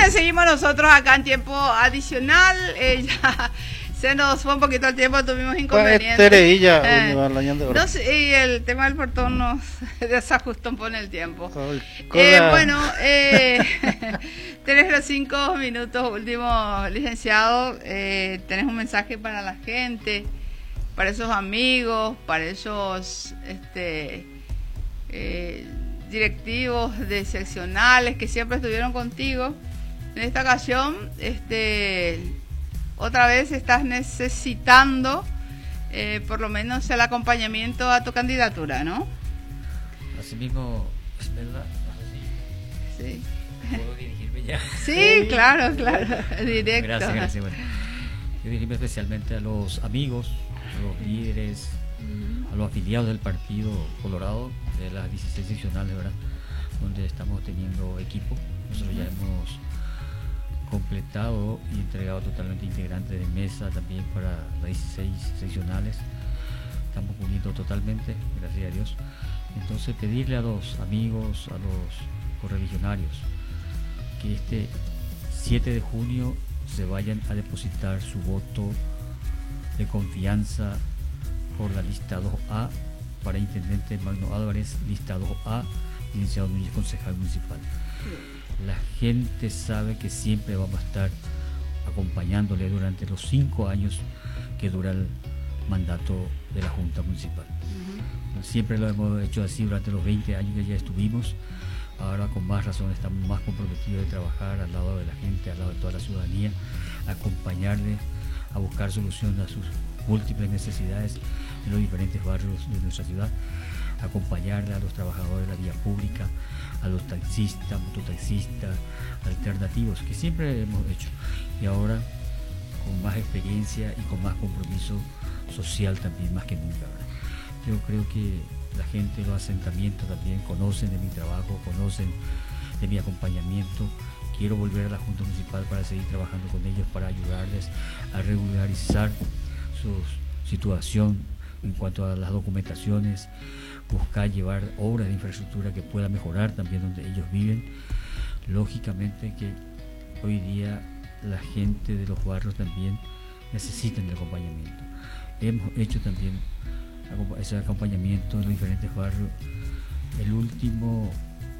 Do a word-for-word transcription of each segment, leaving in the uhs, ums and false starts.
seguimos nosotros acá en tiempo adicional. Eh, ya se nos fue un poquito el tiempo, tuvimos inconvenientes. Eh, no sé, y el tema del portón nos desajustó un poco en el tiempo. Eh, bueno, eh, tenés los cinco minutos últimos, licenciado. Eh, tenés un mensaje para la gente, para esos amigos, para esos este, eh, directivos de seccionales que siempre estuvieron contigo. En esta ocasión, este, otra vez estás necesitando eh, por lo menos el acompañamiento a tu candidatura, ¿no? Así mismo, es verdad. Sí. ¿Puedo dirigirme ya? Sí, claro, claro, directo. Gracias, gracias. Bueno, yo dirigirme especialmente a los amigos, a los líderes, a los afiliados del Partido Colorado, de las dieciséis seccionales, ¿verdad? Donde estamos teniendo equipo. Nosotros ya hemos completado y entregado totalmente integrantes de mesa también para las dieciséis seccionales. Estamos uniendo totalmente, gracias a Dios. Entonces pedirle a los amigos, a los correligionarios, que este siete de junio se vayan a depositar su voto de confianza por la lista dos A para Intendente Magno Álvarez, lista dos A, licenciado Núñez, concejal municipal. La gente sabe que siempre vamos a estar acompañándole durante los cinco años que dura el mandato de la Junta Municipal. Uh-huh. Siempre lo hemos hecho así durante los veinte años que ya estuvimos. Ahora con más razón estamos más comprometidos de trabajar al lado de la gente, al lado de toda la ciudadanía, acompañarle a buscar soluciones a sus múltiples necesidades en los diferentes barrios de nuestra ciudad, acompañarle a los trabajadores de la vía pública, a los taxistas, mototaxistas, alternativos, que siempre hemos hecho, y ahora con más experiencia y con más compromiso social también, más que nunca, ¿verdad? Yo creo que la gente, los asentamientos también conocen de mi trabajo, conocen de mi acompañamiento. Quiero volver a la Junta Municipal para seguir trabajando con ellos, para ayudarles a regularizar su situación en cuanto a las documentaciones, buscar llevar obras de infraestructura que pueda mejorar también donde ellos viven. Lógicamente que hoy día la gente de los barrios también necesitan el acompañamiento. Hemos hecho también ese acompañamiento en los diferentes barrios. El último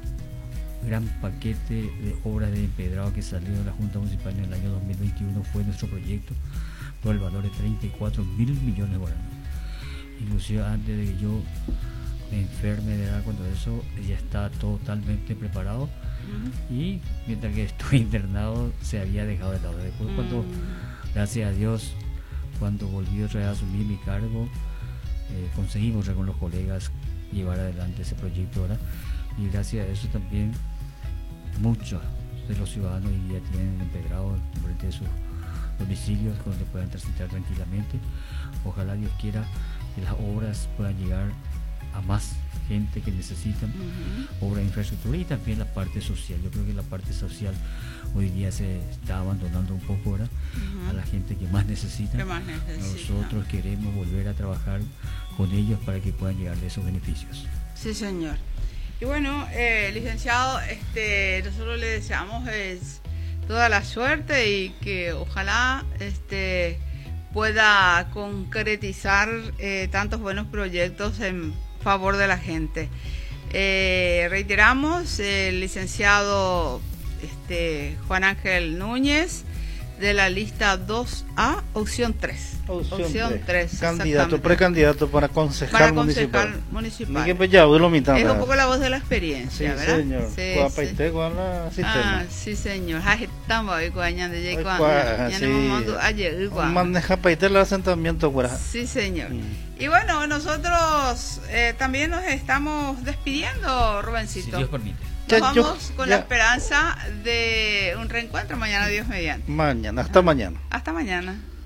gran paquete de obras de empedrado que salió de la Junta Municipal en el año dos mil veintiuno fue nuestro proyecto por el valor de treinta y cuatro mil millones de guaraníes. Inclusive antes de que yo me enferme de edad, cuando eso ya está totalmente preparado, uh-huh. y mientras que estuve internado se había dejado de lado. Después, uh-huh. cuando, gracias a Dios, cuando volví otra vez a asumir mi cargo, eh, conseguimos con los colegas llevar adelante ese proyecto ahora, y gracias a eso también muchos de los ciudadanos hoy día tienen empedrado frente de sus domicilios donde puedan transitar tranquilamente. Ojalá Dios quiera que las obras puedan llegar a más gente que necesitan, uh-huh. obra de infraestructura, y también la parte social. Yo creo que la parte social hoy día se está abandonando un poco ahora, uh-huh. a la gente que más necesita. ¿Qué más necesita? Nosotros queremos volver a trabajar con ellos para que puedan llegar de esos beneficios. Sí, señor. Y bueno, eh, licenciado, este, nosotros le deseamos es, toda la suerte y que ojalá este, pueda concretizar eh, tantos buenos proyectos en favor de la gente. Eh, reiteramos, el licenciado este, Juan Ángel Núñez, de la lista dos A, opción tres. Opción, opción tres, candidato, precandidato para concejal, para municipal. concejal municipal. municipal. Es un poco la voz de la experiencia, sí, ¿verdad? Señor. Sí, sí. Con la ah, sí, señor. Estamos hoy cuando ya cuando maneja paite el asentamiento, sí, señor. Mm. Y bueno, nosotros eh, también nos estamos despidiendo, Rubencito. Si Dios permite. Nos Ya, vamos yo, con ya. la esperanza de un reencuentro mañana, Dios mediante. Mañana, hasta mañana. Hasta mañana.